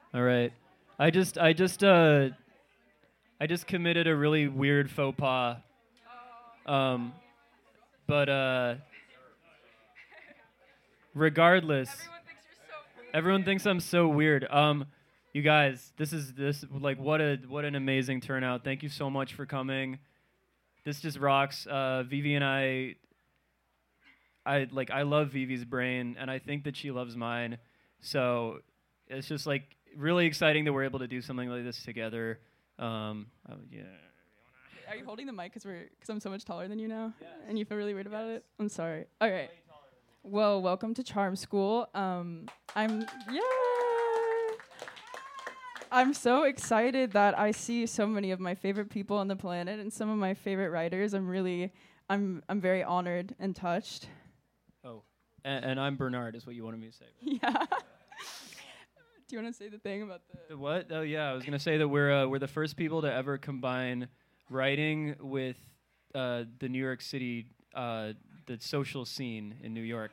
All right. I just committed a really weird faux pas. Um, but regardless, everyone thinks I'm so weird. You guys, this like what an amazing turnout. Thank you so much for coming. This just rocks. Vivi and I love Vivi's brain, and I think that she loves mine. So it's just like really exciting that we're able to do something like this together. Yeah. Are you holding the mic because I'm so much taller than you now, and you feel really weird about it? I'm sorry. All right. Well, welcome to Charm School. Yeah. I'm so excited that I see so many of my favorite people on the planet and some of my favorite writers. I'm very honored and touched. Oh, and I'm Bernard, is what you wanted me to say. Yeah. Do you want to say the thing about The what? Oh yeah, I was gonna say that we're the first people to ever combine writing with the New York City the social scene in New York.